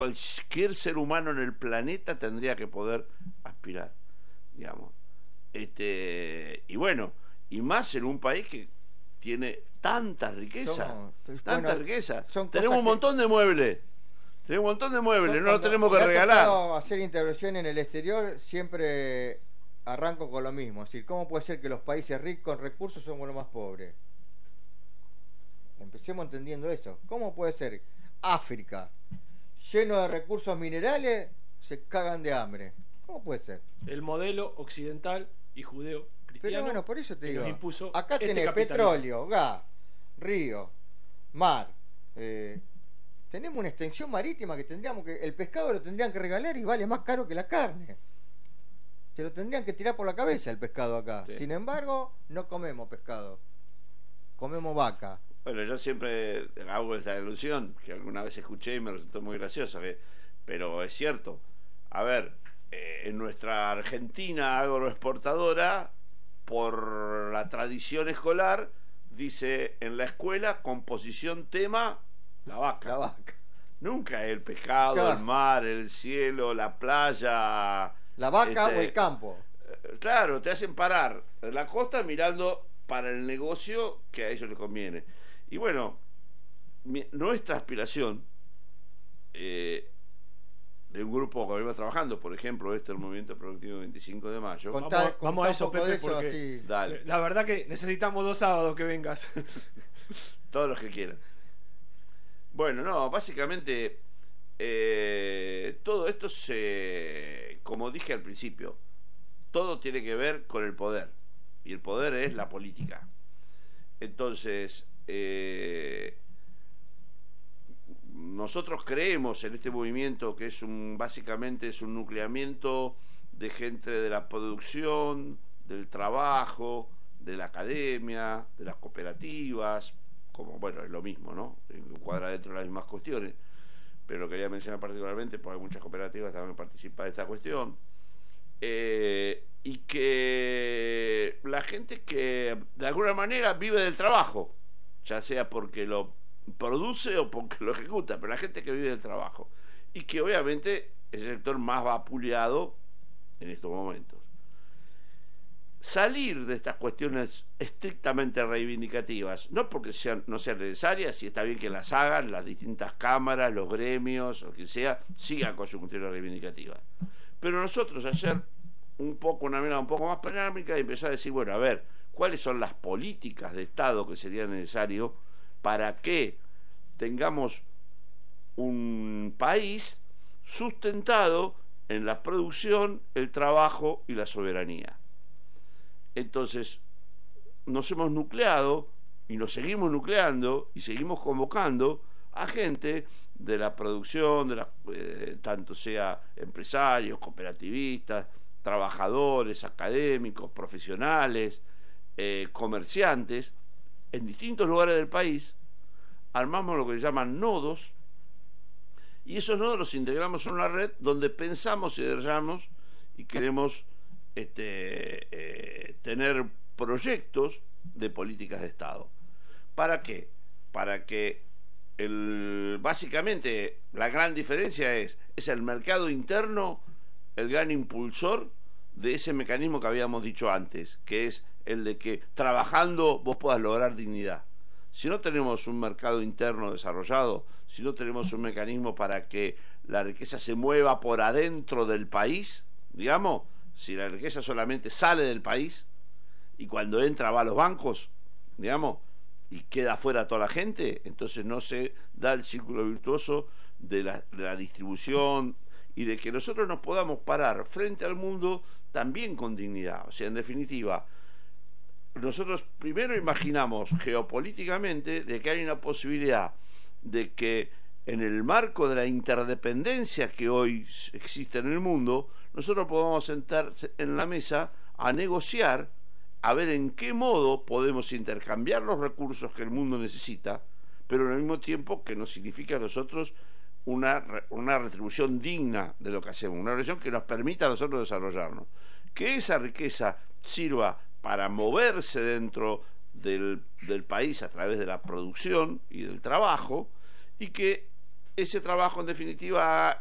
cualquier ser humano en el planeta tendría que poder aspirar, digamos. Y bueno, y más en un país que tiene tanta riqueza, tanta riqueza. Tenemos un montón de muebles. Tenemos un montón de muebles, no lo tenemos que regalar. Hacer intervención en el exterior, siempre arranco con lo mismo. Es decir, ¿cómo puede ser que los países ricos con recursos somos los más pobres? Empecemos entendiendo eso. ¿Cómo puede ser África, lleno de recursos minerales, se cagan de hambre? ¿Cómo puede ser? El modelo occidental y judeo cristiano. Pero bueno, por eso te digo, acá este tenés petróleo, gas, río, mar. Tenemos una extensión marítima que el pescado lo tendrían que regalar y vale más caro que la carne. Se lo tendrían que tirar por la cabeza el pescado acá. Sí. Sin embargo, no comemos pescado, comemos vaca. Bueno, yo siempre hago esta alusión, que alguna vez escuché y me resultó muy graciosa, pero es cierto. A ver, en nuestra Argentina agroexportadora, por la tradición escolar, dice en la escuela, composición tema, la vaca. La vaca. Nunca el pescado, claro. El mar, el cielo, la playa. La vaca o el campo. Claro, te hacen parar en la costa mirando para el negocio que a ellos les conviene. Y bueno, nuestra aspiración de un grupo que venimos trabajando, por ejemplo, el Movimiento Productivo 25 de Mayo. Vamos a eso, Pepe, porque dale. La verdad que necesitamos 2 sábados que vengas. Todos los que quieran. Bueno, no, básicamente todo esto como dije al principio, todo tiene que ver con el poder, y el poder es la política. Entonces, nosotros creemos en este movimiento que básicamente es un nucleamiento de gente de la producción, del trabajo, de la academia, de las cooperativas, como bueno, es lo mismo, ¿no? Encuadra dentro de las mismas cuestiones, pero lo quería mencionar particularmente porque muchas cooperativas también participan de esta cuestión. Y que la gente que de alguna manera vive del trabajo, ya sea porque lo produce o porque lo ejecuta, pero la gente que vive del trabajo, y que obviamente es el sector más vapuleado en estos momentos. Salir de estas cuestiones estrictamente reivindicativas, no porque no sean necesarias, y está bien que las hagan las distintas cámaras, los gremios, o quien sea, sigan con su cuestión reivindicativa, pero nosotros hacer una mirada un poco más panorámica y empezar a decir, bueno, a ver, ¿cuáles son las políticas de Estado que sería necesario para que tengamos un país sustentado en la producción, el trabajo y la soberanía? Entonces, nos hemos nucleado y nos seguimos nucleando y seguimos convocando a gente de la producción, tanto sea empresarios, cooperativistas, trabajadores, académicos, profesionales, comerciantes, en distintos lugares del país. Armamos lo que se llaman nodos, y esos nodos los integramos en una red donde pensamos y desarrollamos y queremos tener proyectos de políticas de Estado. ¿Para qué? Para que básicamente la gran diferencia es el mercado interno el gran impulsor de ese mecanismo que habíamos dicho antes, que es el de que trabajando vos puedas lograr dignidad. Si no tenemos un mercado interno desarrollado, si no tenemos un mecanismo para que la riqueza se mueva por adentro del país, digamos, si la riqueza solamente sale del país y cuando entra va a los bancos, digamos, y queda afuera toda la gente, entonces no se da el círculo virtuoso de la distribución y de que nosotros nos podamos parar frente al mundo también con dignidad. O sea, en definitiva, nosotros primero imaginamos geopolíticamente de que hay una posibilidad de que en el marco de la interdependencia que hoy existe en el mundo, nosotros podamos sentar en la mesa a negociar, a ver en qué modo podemos intercambiar los recursos que el mundo necesita, pero al mismo tiempo que nos significa a nosotros una retribución digna de lo que hacemos, una retribución que nos permita a nosotros desarrollarnos, que esa riqueza sirva para moverse dentro del país a través de la producción y del trabajo, y que ese trabajo en definitiva